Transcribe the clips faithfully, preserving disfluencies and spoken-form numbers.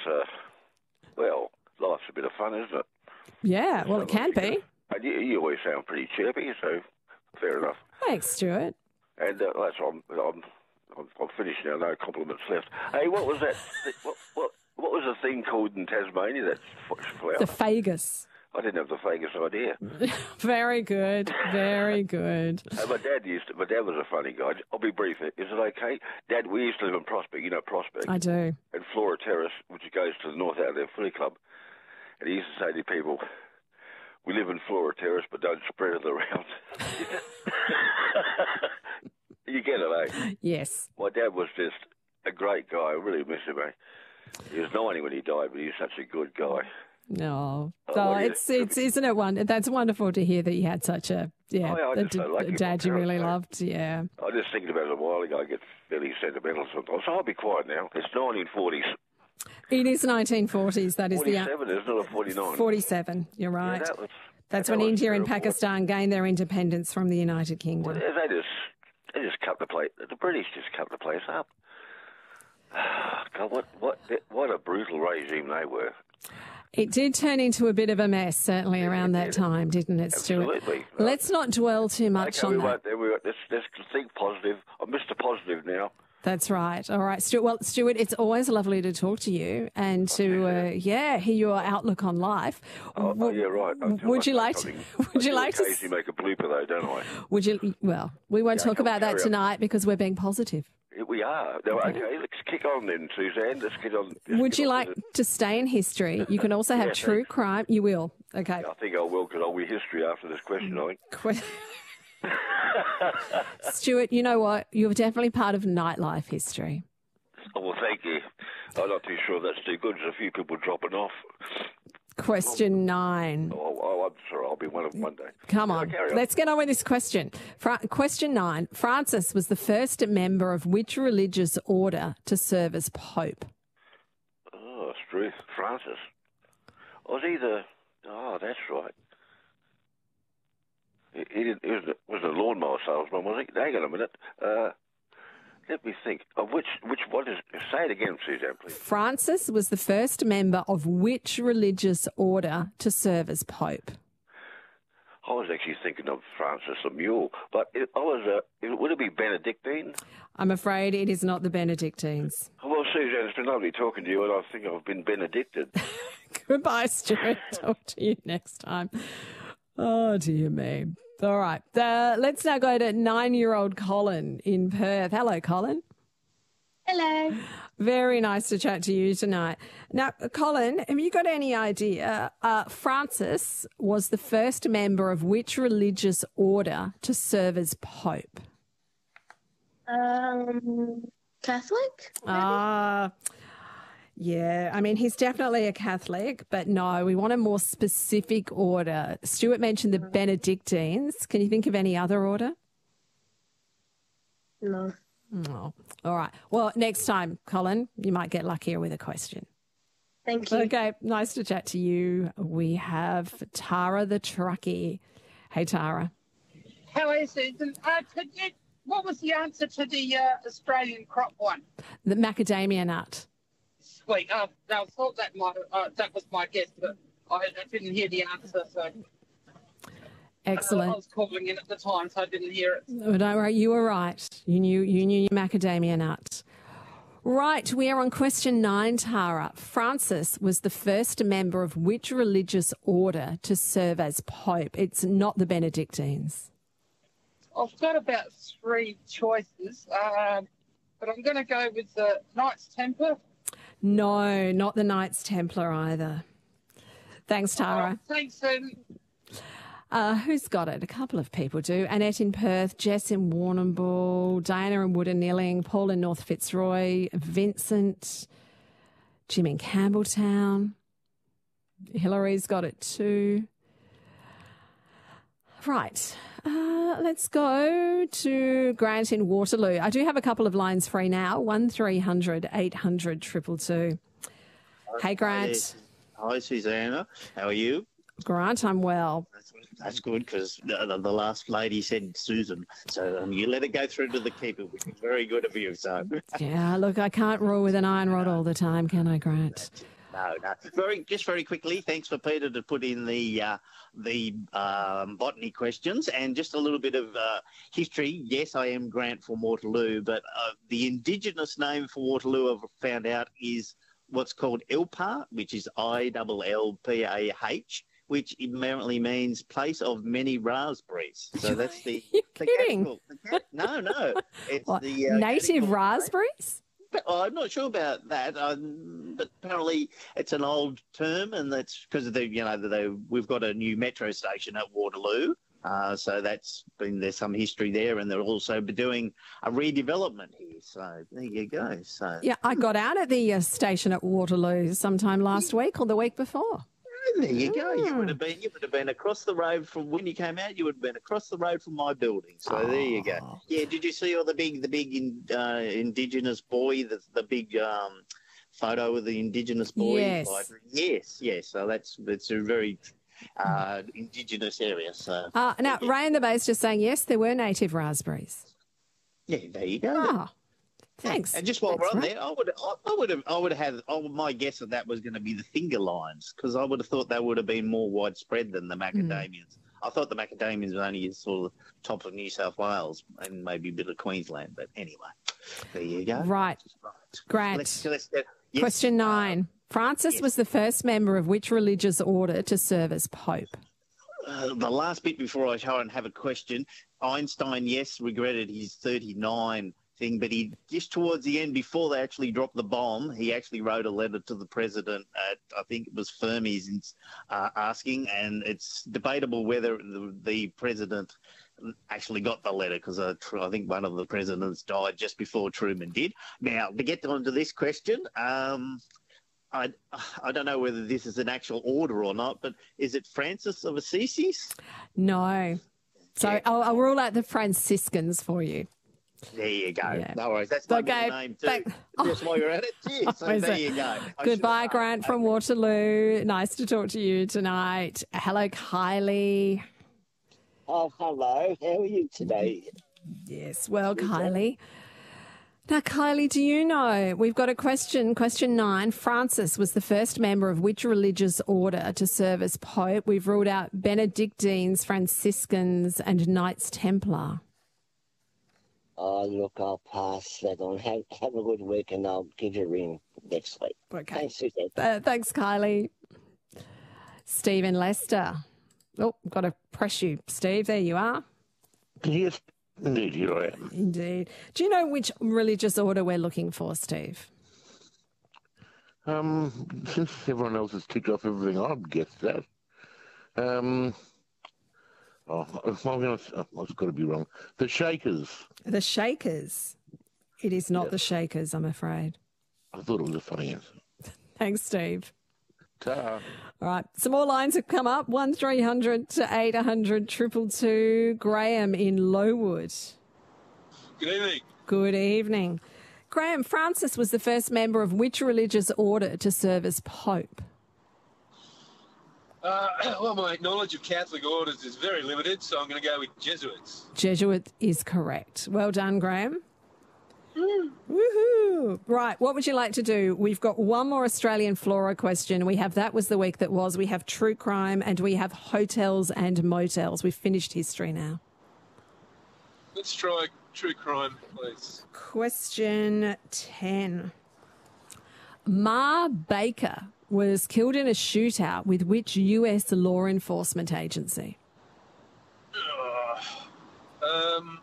uh, well, life's a bit of fun, isn't it? Yeah, well, it can be. And you, you always sound pretty chirpy, so fair enough. Thanks, Stuart. And uh, that's I'm, I'm I'm I'm finished now. No compliments left. Hey, what was that? what what what was the thing called in Tasmania? That flower? The fagus. I didn't have the vaguest idea. Very good, very good. Uh, my dad used to, my dad was a funny guy. I'll be brief. Is it okay? Dad, we used to live in Prospect, you know Prospect. I do. And Flora Terrace, which goes to the north out of their footy club. And he used to say to people, we live in Flora Terrace, but don't spread it around. You get it, eh? Yes. My dad was just a great guy. I really miss him, eh? He was ninety when he died, but he was such a good guy. No, oh, oh, well, it's yeah. it's isn't it one? That's wonderful to hear that you had such a yeah, oh, yeah a, just, like a dad you really so. loved. Yeah, I was just thinking about it a while ago. I get fairly sentimental sometimes. So I'll be quiet now. It's nineteen forties. It is nineteen forties. That is forty-seven, the forty-seven, isn't it? Or forty-nine. Forty-seven. You're right. Yeah, that was, That's that when was India and terrible. Pakistan gained their independence from the United Kingdom. Well, they just they just cut the place. The British just cut the place up. God, what what what a brutal regime they were. It did turn into a bit of a mess, certainly Yeah, around it that did. time, didn't it, Stuart? Absolutely. Let's not dwell too much Okay, on we that. won't, then we won't, let's, let's think positive. I'm Mister Positive now. That's right. All right, Stuart. Well, Stuart, it's always lovely to talk to you and to, uh, yeah, hear your outlook on life. Oh, oh yeah, right. I do Would you like like to? something. Would I you do like to? occasionally make a blooper though, don't I? Would you? Well, we won't Yeah, talk come on, about that carry on. tonight because we're being positive. We are. No, okay. let's kick on then, Suzanne. Let's get on. Let's Would get you on like with it. to stay in history? You can also have Yeah, true thanks. crime. You will. Okay. I think I will because I'll be history after this question, I think. Que- Stuart, you know what? You're definitely part of nightlife history. Oh, well, thank you. I'm not too sure that's too good. There's a few people dropping off. Question nine. Oh, oh I'm sorry. I'll be one of them one day. Come Yeah, on. carry on. Let's get on with this question. Fra- question nine. Francis was the first member of which religious order to serve as Pope? Oh, it's true. Francis. Was he the... Oh, that's right. He, he, did, he was, the, was a lawnmower salesman, was he? Hang on a minute. Uh, let me think. Of which... which what is... Say it again, Suzanne, please. Francis was the first member of which religious order to serve as Pope? I was actually thinking of Francis the Mule, but it, I was... Uh, it, would it be Benedictine? I'm afraid it is not the Benedictines. Well, Suzanne, it's been lovely talking to you, and I think I've been benedicted. Goodbye, Stuart. Talk to you next time. Oh, dear me. All right. Uh, let's now go to nine-year-old Colin in Perth. Hello, Colin. Hello. Very nice to chat to you tonight. Now, Colin, have you got any idea? Uh, Francis was the first member of which religious order to serve as Pope? Um, Catholic? Ah, yeah. I mean, he's definitely a Catholic, but no, we want a more specific order. Stuart mentioned the Benedictines. Can you think of any other order? No. Oh, all right. Well, next time, Colin, you might get luckier with a question. Thank you. Okay, nice to chat to you. We have Tara the Truckie. Hey, Tara. How is it? Uh, could you, what was the answer to the uh, Australian crop one? The macadamia nut. Sweet. Uh, I thought that might uh, that was my guess, but I, I didn't hear the answer, so uh, I Excellent. was calling in at the time, so I didn't hear it. Oh, don't worry, you were right. You knew you knew your macadamia nut. Right, we are on question nine, Tara. Francis was the first member of which religious order to serve as Pope? It's not the Benedictines. I've got about three choices, um, but I'm going to go with the Knights Templar. No, not the Knights Templar either. Thanks, Tara. Oh, thanks, Susan. Uh, who's got it? A couple of people do. Annette in Perth, Jess in Warrnambool, Diana in Woodanilling, Paul in North Fitzroy, Vincent, Jim in Campbelltown. Hillary's got it too. Right. Uh, let's go to Grant in Waterloo. I do have a couple of lines free now. one three hundred eight hundred two two two. Hey, Grant. Hi, Susanna. How are you? Grant, I'm well. That's, that's good because the, the, the last lady said Susan. So um, you let it go through to the keeper, which is very good of you. So Yeah, look, I can't rule with an iron rod all the time, can I, Grant? no, no. Very, just very quickly, thanks for Peter to put in the uh, the um, botany questions and just a little bit of uh, history. Yes, I am Grant from Waterloo, but uh, the Indigenous name for Waterloo I've found out is what's called Ilpah, which is I L L P A H, which apparently means place of many raspberries. So that's the... You're the kidding? catchment- the cat- no, no. It's What, the... Uh, native catchment- raspberries? But I'm not sure about that, um, but apparently it's an old term, and that's because of the, you know, the, we've got a new metro station at Waterloo, uh, so that's been there's some history there, and they're also doing a redevelopment here. So there you go. So Yeah, I got out at the uh, station at Waterloo sometime last week or the week before. there you go. You Hmm. would have been you would have been across the road from when you came out. You would have been across the road from my building. So there you go. Oh. Yeah. Did you see all the big the big in, uh, Indigenous boy? The the big um, photo of the Indigenous boy. Yes. Like, yes. Yes. So that's it's a very uh, Indigenous area. So Uh, now, Ray in the Bay's just saying, yes, there were native raspberries. yeah, there you go. Ah, thanks. And just while Thanks, we're on Ray. there, I would, I, I would have, I would have had. Oh, my guess of that was going to be the finger limes because I would have thought they would have been more widespread than the macadamias. I thought the macadamias were only sort of top of New South Wales and maybe a bit of Queensland. But anyway, there you go. Right. Grant. Let's, let's get, yes, Question nine. Francis yes. was the first member of which religious order to serve as Pope? Uh, the last bit before I try and have a question, Einstein, yes, regretted his thirty-nine thing, but he just towards the end, before they actually dropped the bomb, he actually wrote a letter to the president at, I think it was Fermi's, uh, asking, and it's debatable whether the, the president actually got the letter because uh, I think one of the presidents died just before Truman did. Now, to get on to this question, um, I, I don't know whether this is an actual order or not, but is it Francis of Assisi? No. So Yeah. I'll, I'll rule out the Franciscans for you. There you go. Yeah. No worries. That's my Okay, middle name too. thank- Just while you're at it. Cheers. So Is there it? you go. I Goodbye, should've- Grant from Waterloo. Nice to talk to you tonight. Hello, Kylie. Oh, hello. How are you today? Yes, well, Kylie. Now, Kylie, do you know, we've got a question, question nine. Francis was the first member of which religious order to serve as Pope? We've ruled out Benedictines, Franciscans, and Knights Templar. Oh, look, I'll pass that on. Have, have a good week, and I'll give you a ring next week. Okay. Thanks, Suzanne. Uh, thanks, Kylie. Stephen Lester. Oh, got to press you, Steve. There you are. Yes, indeed, here I am. Indeed. Do you know which religious order we're looking for, Steve? Um, since everyone else has ticked off everything, I'd guess that. Um, oh, I'm gonna. Oh, I've got to be wrong. The Shakers. The Shakers. It is not Yes. the Shakers, I'm afraid. I thought it was a funny answer. Thanks, Steve. Ta. All right, some more lines have come up. One three hundred to eight hundred triple two. Graham in Lowood. Good evening. Good evening. Graham, Francis was the first member of which religious order to serve as Pope? Uh, well, my knowledge of Catholic orders is very limited, so I'm going to go with Jesuits. Jesuit is correct. Well done, Graham. Woohoo! Right, what would you like to do? We've got one more Australian flora question. We have That Was the Week That Was. We have True Crime, and we have Hotels and Motels. We've finished history now. Let's try true crime, please. Question ten. Ma Baker was killed in a shootout with which U S law enforcement agency? Uh, um.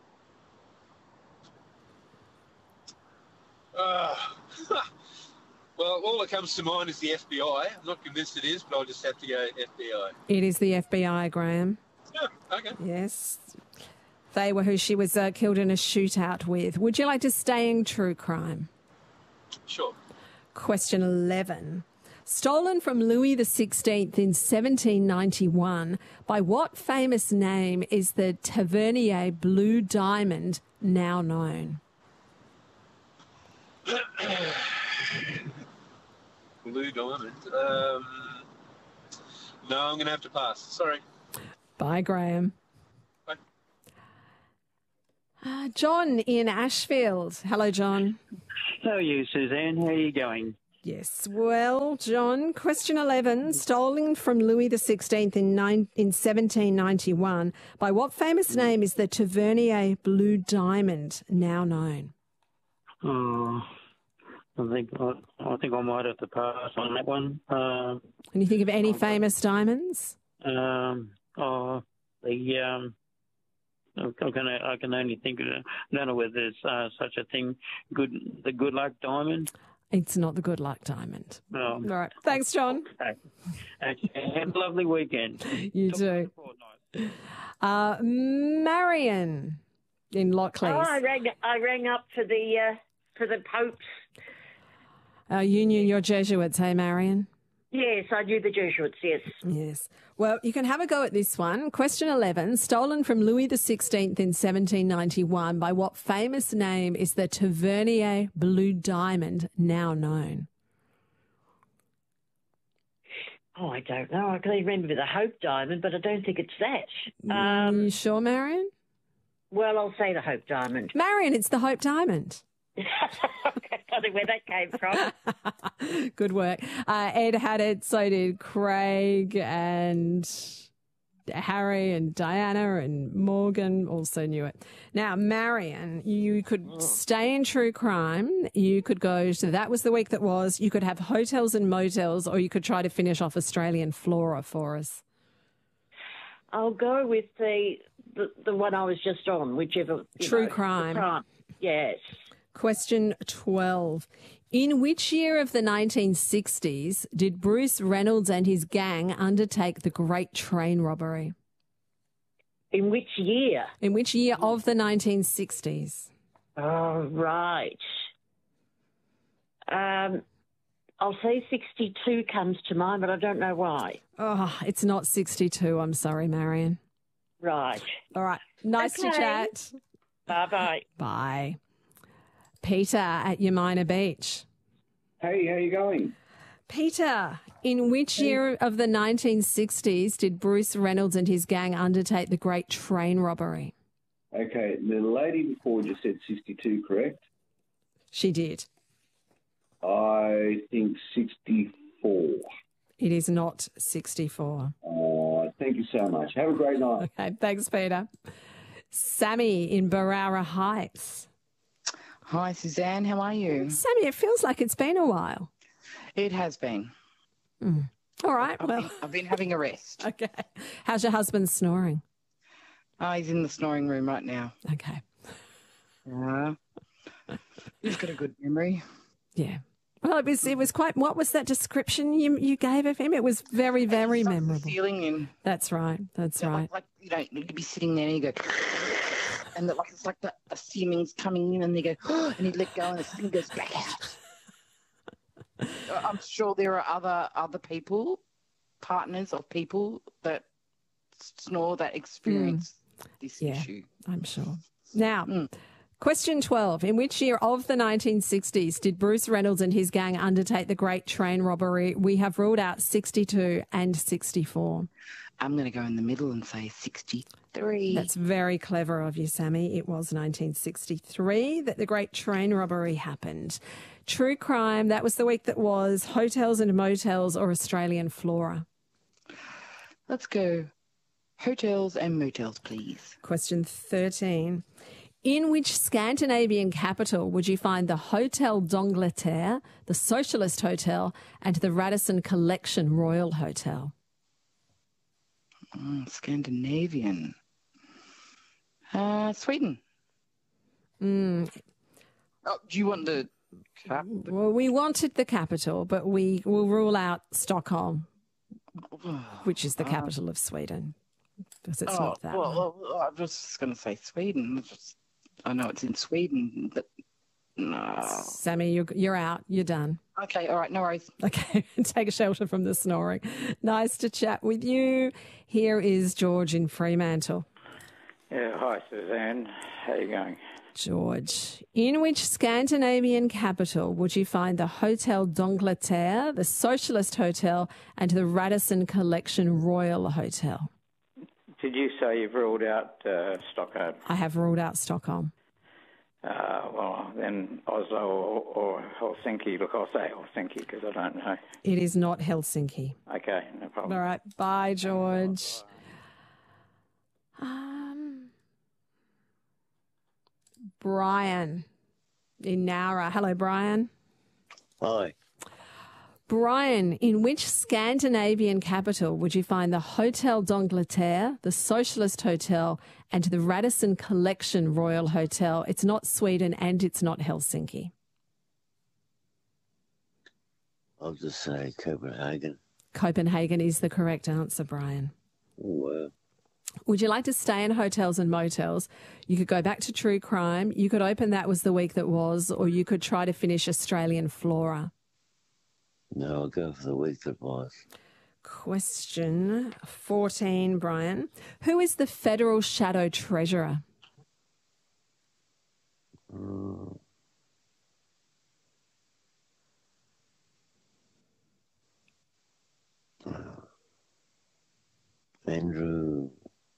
Uh, well, all that comes to mind is the F B I. I'm not convinced it is, but I'll just have to go F B I. It is the F B I, Graham. Yeah, okay. Yes. They were who she was uh, killed in a shootout with. Would you like to stay in true crime? Sure. Question eleven. Stolen from Louis the sixteenth in seventeen ninety-one, by what famous name is the Tavernier Blue Diamond now known? Blue Diamond. Um, no, I'm going to have to pass. Sorry. Bye, Graham. Bye. Uh, John in Ashfield. Hello, John. How are you, Suzanne? How are you going? Yes. Well, John, question eleven. Stolen from Louis the sixteenth in, nine, in seventeen ninety-one, by what famous name is the Tavernier Blue Diamond now known? Oh, I think I, I think I might have to pass on that one. Uh, Can you think of any famous diamonds? um, oh, the um, I can I can only think of it. I don't know whether there's uh, such a thing. Good, the Good Luck Diamond. It's not the Good Luck Diamond. Oh. All right. Thanks, John. Okay. Have a lovely weekend. You too. Uh, Marion in Lockleys. Oh, I rang. I rang up for the uh, for the popes. Uh, you knew your Jesuits, hey, Marion? Yes, I knew the Jesuits. Yes. Yes. Well, you can have a go at this one. Question eleven. Stolen from Louis the sixteenth in seventeen ninety-one, by what famous name is the Tavernier Blue Diamond now known? Oh, I don't know. I can remember the Hope Diamond, but I don't think it's that. Um, you sure, Marion? Well, I'll say the Hope Diamond. Marion, it's the Hope Diamond. I don't know where that came from. Good work. Uh, Ed had it, so did Craig and Harry and Diana and Morgan also knew it. Now, Marion, you could stay in true crime. You could go to That Was the Week That Was. You could have hotels and motels, or you could try to finish off Australian flora for us. I'll go with the the, the one I was just on, whichever. True know, crime. crime. Yes. Question twelve. In which year of the nineteen sixties did Bruce Reynolds and his gang undertake the Great Train Robbery? In which year? In which year of the nineteen sixties? Oh, right. Um, I'll say sixty-two comes to mind, but I don't know why. Oh, it's not sixty-two. I'm sorry, Marion. Right. All right. Nice Okay. to chat. Bye-bye. Bye. Peter at Yamina Beach. Hey, how you going? Peter, in which year of the nineteen sixties did Bruce Reynolds and his gang undertake the Great Train Robbery? Okay, the lady before just said sixty-two, correct? She did. I think sixty-four. It is not sixty-four. Uh, thank you so much. Have a great night. Okay, thanks, Peter. Sammy in Barara Heights. Hi, Suzanne. How are you? Sammy, it feels like it's been a while. It has been. Mm. All right, I've well. Been, I've been having a rest. Okay. How's your husband snoring? Oh, he's in the snoring room right now. Okay. Yeah. He's got a good memory. Yeah. Well, it was it was quite. What was that description you you gave of him? It was very very memorable. Feeling in. That's right. That's yeah, right. Like, like you know, you'd be sitting there and you go, and the, like it's like the, the semen's coming in, and they go, oh, and he'd let go, and the semen goes back out. I'm sure there are other other people, partners of people that snore that experience mm. this yeah, issue. I'm sure. Now. Mm. Question twelve. In which year of the nineteen sixties did Bruce Reynolds and his gang undertake the Great Train Robbery? We have ruled out sixty-two and sixty-four. I'm going to go in the middle and say sixty-three. That's very clever of you, Sammy. It was nineteen sixty-three that the Great Train Robbery happened. True crime, that was the week that was. Hotels and motels or Australian flora? Let's go hotels and motels, please. Question thirteen. In which Scandinavian capital would you find the Hotel d'Angleterre, the Socialist Hotel, and the Radisson Collection Royal Hotel? Oh, Scandinavian. Uh, Sweden. Mm. Oh, do you want the cap? Well, we wanted the capital, but we will rule out Stockholm, which is the capital of Sweden, because it's oh, not that well, one. well, I was just going to say Sweden. Just, I know it's in Sweden, but no. Sammy, you're, you're out. You're done. Okay, all right, no worries. Okay, take a shelter from the snoring. Nice to chat with you. Here is George in Fremantle. Yeah, hi, Suzanne. How you going? George, in which Scandinavian capital would you find the Hotel d'Angleterre, the Socialist Hotel, and the Radisson Collection Royal Hotel? Did you say you've ruled out uh, Stockholm? I have ruled out Stockholm. Uh, well, then Oslo or, or Helsinki. Look, I'll say Helsinki because I don't know. It is not Helsinki. Okay, no problem. All right. Bye, George. Um, Brian in Nowra. Hello, Brian. Hi. Brian, in which Scandinavian capital would you find the Hotel d'Angleterre, the Socialist Hotel, and the Radisson Collection Royal Hotel? It's not Sweden and it's not Helsinki. I'll just say Copenhagen. Copenhagen is the correct answer, Brian. Well, Would you like to stay in hotels and motels? You could go back to true crime. You could open That Was the Week That Was, or you could try to finish Australian Flora. no, I'll go for the week that was. Question fourteen, Brian. Who is the federal shadow treasurer? Uh, Andrew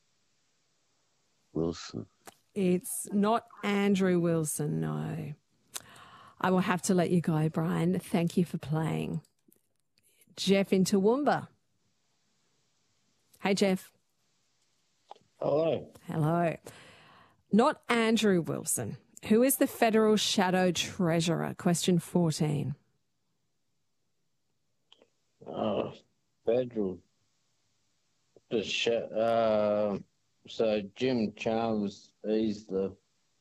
Wilson. It's not Andrew Wilson, no. I will have to let you go, Brian. Thank you for playing. Jeff in Toowoomba. Hey, Jeff. Hello. Hello. Not Andrew Wilson. Who is the federal shadow treasurer? Question fourteen. Uh, federal. The sh- uh, so Jim Chalmers, he's the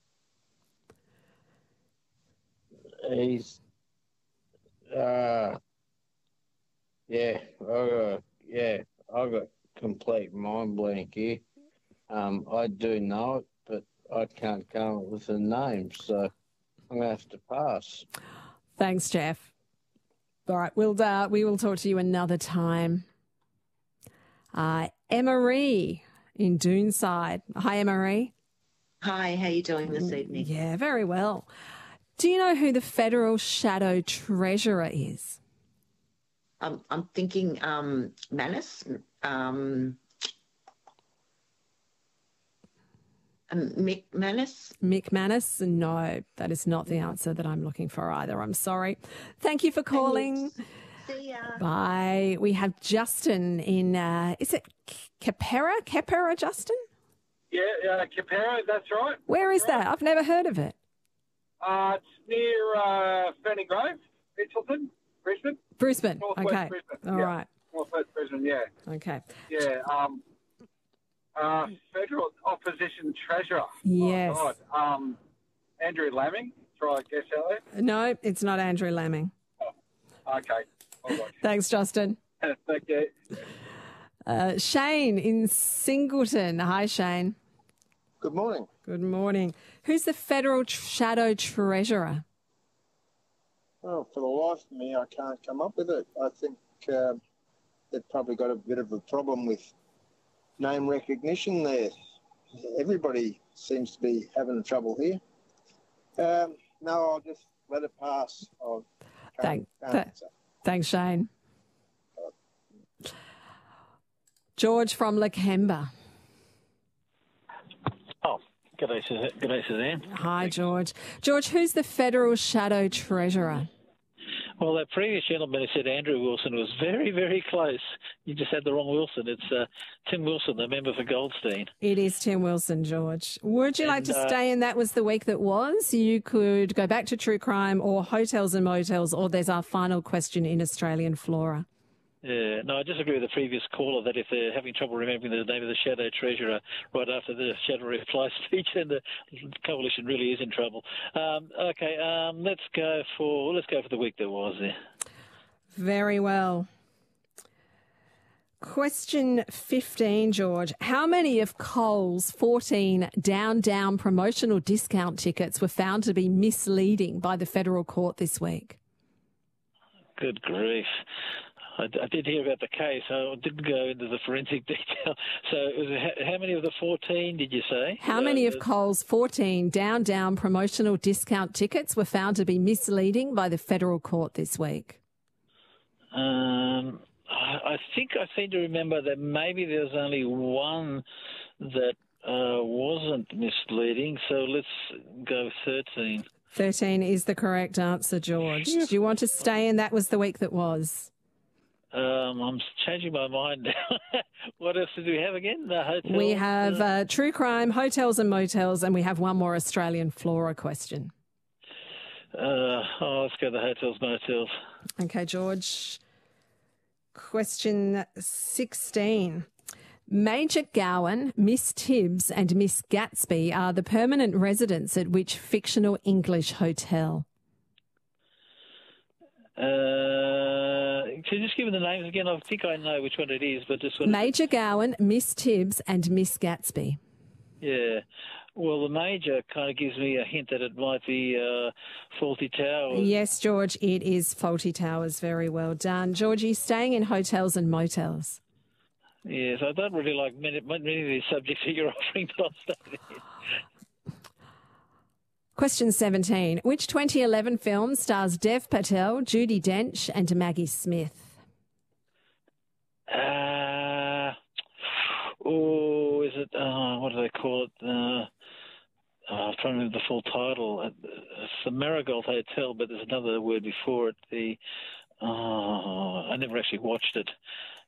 he's uh yeah I got yeah I got complete mind blank here. Um, I do know it, but I can't come up with a name, so I'm gonna have to pass. Thanks, Jeff. All right, we'll uh, we will talk to you another time. Uh, Emery in Doonside. Hi, Emery. Hi, how are you doing this evening? Yeah, very well. Do you know who the federal shadow treasurer is? I'm, I'm thinking um, Manus. Um, um, Mick Manus? Mick Manus? No, that is not the answer that I'm looking for either. I'm sorry. Thank you for calling. See ya. Bye. We have Justin in, uh, is it Capera? Capera, Justin? Yeah, uh, Capera, that's right. Where is that? I've never heard of it. Uh, it's near uh, Fanning Grove, Mitchelton, Brisbane. Brisbane. Northwest Okay. Brisbane. All yeah. right. Northwest Brisbane, yeah. Okay. Yeah. Um, uh, Federal Opposition Treasurer. Yes. Oh, God. Um, Andrew Lamming. Try to guess out there. No, it's not Andrew Lamming. Okay. All right. Thanks, Justin. Thank you. Uh, Shane in Singleton. Hi, Shane. Good morning. Good morning. Who's the federal tr- shadow treasurer? Well, for the life of me, I can't come up with it. I think uh, they've probably got a bit of a problem with name recognition there. Everybody seems to be having trouble here. Um, no, I'll just let it pass. I'll Thank, can't th- answer. thanks, Shane. George from Lakemba. Oh, g'day, Suzanne. G'day, Suzanne. Hi, George. George, who's the federal shadow treasurer? Well, that previous gentleman who said Andrew Wilson was very, very close. You just had the wrong Wilson. It's uh, Tim Wilson, the member for Goldstein. It is Tim Wilson, George. Would you like And, to uh, stay in That Was the Week That Was? You could go back to True Crime or Hotels and Motels, or there's our final question in Australian Flora. Yeah, no, I disagree with the previous caller that if they're having trouble remembering the name of the shadow treasurer right after the shadow reply speech, then the coalition really is in trouble. Um, okay, um, let's go for let's go for the week that was there. Very well. Question fifteen, George. How many of Coles' fourteen down, down promotional discount tickets were found to be misleading by the federal court this week? Good grief. I, I did hear about the case. I didn't go into the forensic detail. So it was, how many of the fourteen did you say? How many of Coles' fourteen down, down promotional discount tickets were found to be misleading by the federal court this week? Um, I, I think I seem to remember that maybe there was only one that uh, wasn't misleading, so let's go with thirteen. thirteen is the correct answer, George. Do you want to stay in That Was the Week That Was? Um, I'm changing my mind now. What else did we have again? The hotel. We have uh, true crime, hotels and motels, and we have one more Australian flora question. Uh, oh, let's go the hotels, motels. Okay, George. Question sixteen. Major Gowan, Miss Tibbs and Miss Gatsby are the permanent residents at which fictional English hotel? Uh, can you just give me the names again? I think I know which one it is, but just want Major Gowan, Miss Tibbs and Miss Gatsby. Yeah. Well, the major kind of gives me a hint that it might be uh, Faulty Towers. Yes, George, it is Faulty Towers. Very well done. Georgie, staying in hotels and motels. Yes, I don't really like many, many of these subjects that you're offering, but I'll stay there. Question seventeen. Which twenty eleven film stars Dev Patel, Judi Dench and Maggie Smith? Uh, oh, is it, uh, what do they call it? Uh, uh, I'm trying to remember the full title. It's the Marigold Hotel, but there's another word before it. The uh, I never actually watched it.